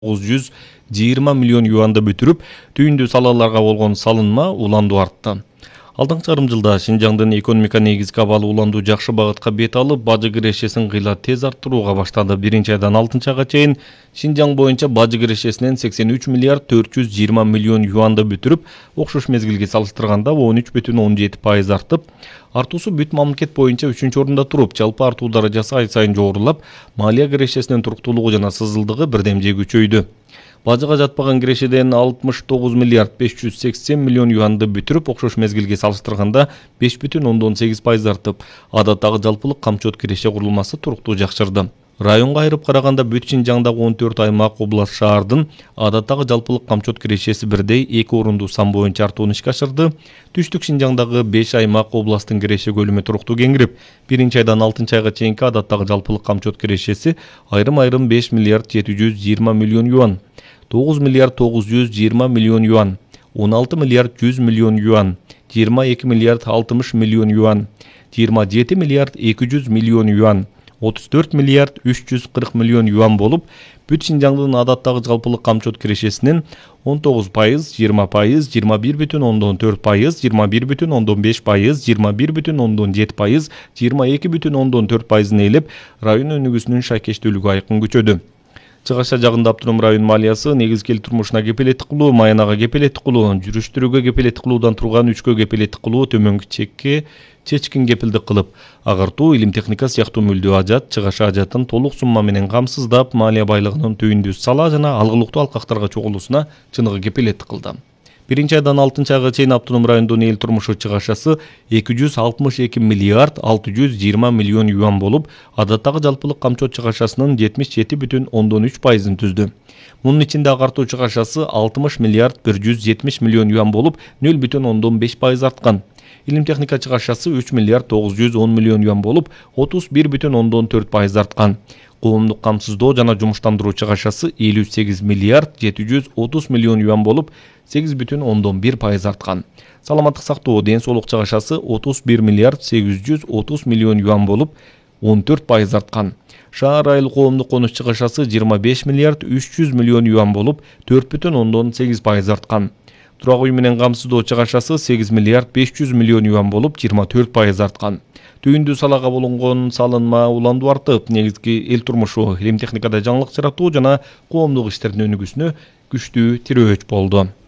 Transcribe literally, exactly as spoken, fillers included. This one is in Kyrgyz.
тогуз жүз жыйырма миллион юанды бүтүрүп, түйүндүү салаларга болгон салынма уланду артты. Алдыңкы жарым жылда Шинжаңдын экономика негизги абалы уланду жакшы багытка бет алып, бажы кирешесин кыйла тез арттырууга баштады. Биринчи айдан алтынчы айга чейин Шинжаң боюнча бажы кирешесинен сексен үч миллиард төрт жүз жыйырма миллион юанды бүтүрүп, окшош мезгилге салыштырганда он үч бүтүн он жети пайыз артып, артуусу бүт мамлекет боюнча үчүнчү орунда туруп, жалпы артуу даражасы ай сайын жогорулап, малия кирешесинин туруктуулугу жана сызылдыгы бирдемже күчөйдү. Бажыга жатпаган кирешеден алтымыш тогуз миллиард беш жүз сексен миллион юанды бүтүрүп, окшош мезгилге салыштырганда беш бүтүн ондон сегиз пайыз артып, адаттагы жалпылык камчот киреше курулмасы туруктуу жакшырды. Районго айырып караганда бүт Шинжаңдагы он төрт аймак, область, шаардын адаттагы жалпылык камчот кирешеси бирдей эки орунду сан боюнча артууну ишке ашырды. Түштүк Шинжаңдагы беш аймак, областтын киреше көлүмү туруктуу кеңирип, биринчи айдан алтынчы айга чейинки адаттагы жалпылык камчот кирешеси айрым-айрым беш миллиард жети жүз жыйырма миллион юан, тогуз миллиард тогуз жүз жыйырма миллион юан, он алты миллиард жүз миллион юан, жыйырма эки миллиард алтымыш миллион юан, жыйырма жети миллиард эки жүз миллион юан, отуз төрт миллиард үч жүз кырк миллион юан болуп, бүт Шинжаңдын адаттагы жалпылык камчот кирешесинин он тогуз пайыз, жыйырма пайыз, жыйырма бир бүтүн ондон төрт пайыз, жыйырма бир бүтүн ондон беш пайыз, жыйырма бир бүтүн ондон жети пайыз, жыйырма эки бүтүн ондон төрт пайызын ээлеп, район өнүгүүсүнүн шайкештүүлүгү айкын күчөдү. Чыгаша жагында Аптоном район малиясы негизги эл турмушуна кепилеттик кылуу, маянага кепилеттик кылуу, жүрүштүрүүгө кепилеттик кылуудан турган үчкө кепилеттик кылуу, төмөнкү чекке чечкин кепилдик кылып, агартуу, илим техника сыяктуу мүлдүү ажат, чыгаша ажатын толук сумма менен камсыздап, малия байлыгынын түйүндүү сала жана алгылыктуу алкактарга чогулуусуна чыныгы кепилеттик кылды. Биринчи айдан алтынчы айга чейин Аптоном районунун эл турмушу чыгашасы эки жүз алтымыш эки миллиард алты жүз жыйырма миллион юан болуп, адаттагы жалпылык камчот чыгашасынын жетимиш жети бүтүн ондон үч пайызын түздү. Мунун ичинде агартуу чыгашасы алтымыш миллиард бир жүз жетимиш миллион юан болуп, нөл бүтүн ондон беш пайыз арткан. Илим техника чыгашасы үч миллиард тогуз жүз он миллион юан болуп, отуз бир бүтүн ондон төрт пайыз арткан. Коомдук камсыздоо жана жумуштандыруу чыгашасы элүү сегиз миллиард жети жүз отуз миллион юан болуп, сегиз бүтүн ондон бир пайыз арткан. Саламаттык сактоо, ден соолук чыгашасы отуз бир миллиард сегиз жүз отуз миллион юан болуп, он төрт пайыз арткан. Шаар айыл коомдук конуш чыгашасы жыйырма беш миллиард үч жүз миллион юан болуп, төрт бүтүн ондон сегиз пайыз арткан. Турак үй менен камсыздоо чыгашасы сегиз миллиард беш жүз миллион юан болуп, жыйырма төрт пайыз арткан. Түйүндүү салага болгон салынма уланду артып, негизги эл турмушу, илим техникада жаңылык жаратуу жана коомдук иштердин өнүгүүсүнө күчтүү тирөөч болду.